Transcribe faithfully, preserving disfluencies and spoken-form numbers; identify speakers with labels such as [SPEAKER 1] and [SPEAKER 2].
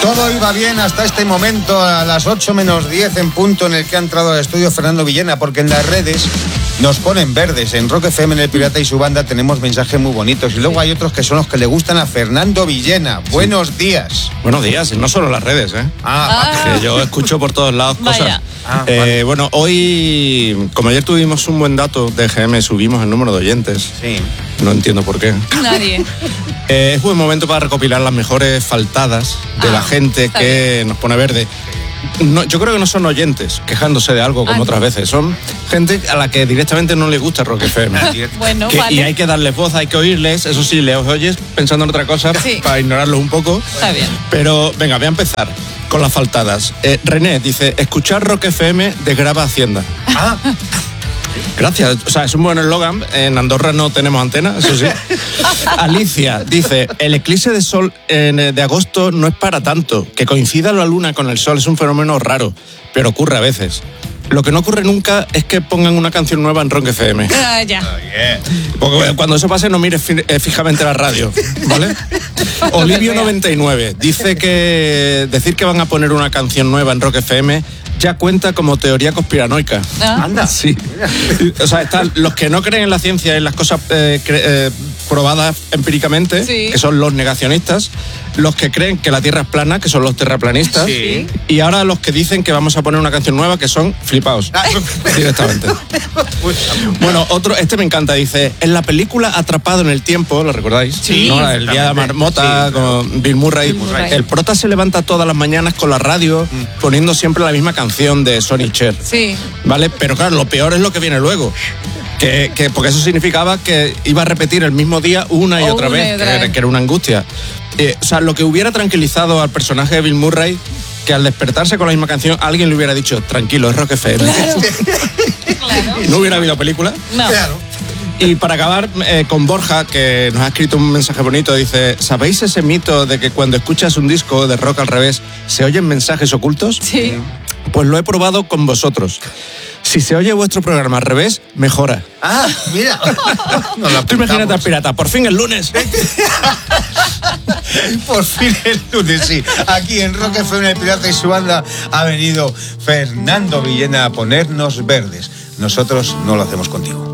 [SPEAKER 1] Todo iba bien hasta este momento, a las ocho menos diez en punto, en el que ha entrado al estudio Fernando Villena, porque en las redes nos ponen verdes. En Rock F M, en El Pirata y su banda, tenemos mensajes muy bonitos. Y luego hay otros que son los que le gustan a Fernando Villena. Buenos sí. días.
[SPEAKER 2] Buenos días, y no solo las redes, ¿eh?
[SPEAKER 1] Ah,
[SPEAKER 2] ah. Que yo escucho por todos lados cosas.
[SPEAKER 3] Vaya.
[SPEAKER 1] Ah,
[SPEAKER 2] eh,
[SPEAKER 1] vale.
[SPEAKER 2] Bueno, hoy, como ayer tuvimos un buen dato de G M, subimos el número de oyentes.
[SPEAKER 1] Sí.
[SPEAKER 2] No entiendo por qué.
[SPEAKER 3] Nadie.
[SPEAKER 2] Eh, es buen momento para recopilar las mejores faltadas de
[SPEAKER 3] Ah,
[SPEAKER 2] la gente que
[SPEAKER 3] bien.
[SPEAKER 2] nos pone verde. No, yo creo que no son oyentes quejándose de algo como
[SPEAKER 3] Ah,
[SPEAKER 2] otras
[SPEAKER 3] no.
[SPEAKER 2] veces. Son gente a la que directamente no le gusta Rock F M.
[SPEAKER 3] Bueno,
[SPEAKER 2] Que-
[SPEAKER 3] vale.
[SPEAKER 2] Y hay que darles voz, hay que oírles. Eso sí, les oyes pensando en otra cosa
[SPEAKER 3] Sí.
[SPEAKER 2] para ignorarlos un poco.
[SPEAKER 3] Está bien.
[SPEAKER 2] Pero venga, voy a empezar con las faltadas. Eh, René dice, escuchar Rock F M desgraba Hacienda.
[SPEAKER 1] Ah,
[SPEAKER 2] Gracias, o sea, es un buen eslogan. En Andorra no tenemos antena, eso sí. Alicia dice, el eclipse de sol en, de agosto no es para tanto. Que coincida la luna con el sol es un fenómeno raro, pero ocurre a veces. Lo que no ocurre nunca es que pongan una canción nueva en Rock F M.
[SPEAKER 3] Ah, ya.
[SPEAKER 1] yeah.
[SPEAKER 2] Porque cuando eso pase no mires fi- eh, fijamente la radio, ¿vale? Olivio noventa y nueve dice que decir que van a poner una canción nueva en Rock F M ya cuenta como teoría conspiranoica.
[SPEAKER 3] Ah.
[SPEAKER 1] Anda.
[SPEAKER 2] Sí. O sea, están los que no creen en la ciencia y en las cosas eh, cre- eh, probadas empíricamente,
[SPEAKER 3] Sí.
[SPEAKER 2] que son los negacionistas, los que creen que la Tierra es plana, que son los terraplanistas,
[SPEAKER 1] Sí.
[SPEAKER 2] y ahora los que dicen que vamos a poner una canción nueva, que son flipaos. Directamente. Bueno, otro, este me encanta, dice, en la película Atrapado en el Tiempo, ¿lo recordáis?
[SPEAKER 3] Sí.
[SPEAKER 2] ¿No? El día de la marmota,
[SPEAKER 1] Sí,
[SPEAKER 2] con Bill Murray.
[SPEAKER 3] Bill Murray.
[SPEAKER 2] El prota se levanta todas las mañanas con la radio, poniendo siempre la misma canción de Sonny Cher.
[SPEAKER 3] Sí.
[SPEAKER 2] ¿Vale? Pero claro, lo peor es lo que viene luego. Que, que porque eso significaba que iba a repetir el mismo día una y
[SPEAKER 3] O
[SPEAKER 2] otra
[SPEAKER 3] una
[SPEAKER 2] vez,
[SPEAKER 3] y otra
[SPEAKER 2] que,
[SPEAKER 3] vez.
[SPEAKER 2] era- que era una angustia. Eh, o sea, lo que hubiera tranquilizado al personaje de Bill Murray, que al despertarse con la misma canción, alguien le hubiera dicho, tranquilo, es Rock F M.
[SPEAKER 3] Claro.
[SPEAKER 2] No hubiera habido película.
[SPEAKER 3] No.
[SPEAKER 1] Claro.
[SPEAKER 2] Y para acabar eh, con Borja, que nos ha escrito un mensaje bonito, dice, ¿sabéis ese mito de que cuando escuchas un disco de rock al revés se oyen mensajes ocultos?
[SPEAKER 3] Sí.
[SPEAKER 2] Pues lo he probado con vosotros. Si se oye vuestro programa al revés, mejora.
[SPEAKER 1] Ah, mira. Nos la
[SPEAKER 2] Tú imagínate al
[SPEAKER 1] apuntamos.
[SPEAKER 2] pirata, por fin el lunes.
[SPEAKER 1] Por fin el lunes, sí. Aquí en Rock F M, El Pirata y su banda, ha venido Fernando Villena a ponernos verdes. Nosotros no lo hacemos contigo.